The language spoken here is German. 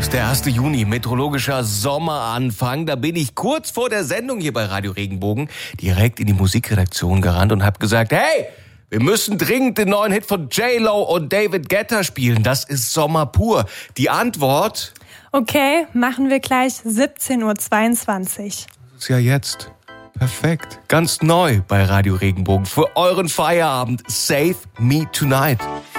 ist der 1. Juni, meteorologischer Sommeranfang. Da bin ich kurz vor der Sendung hier bei Radio Regenbogen direkt in die Musikredaktion gerannt und habe gesagt, hey, wir müssen dringend den neuen Hit von J-Lo und David Guetta spielen. Das ist Sommer pur. Die Antwort? Okay, machen wir gleich 17:22 Uhr. Das ist ja jetzt. Perfekt. Ganz neu bei Radio Regenbogen. Für euren Feierabend. Save Me Tonight.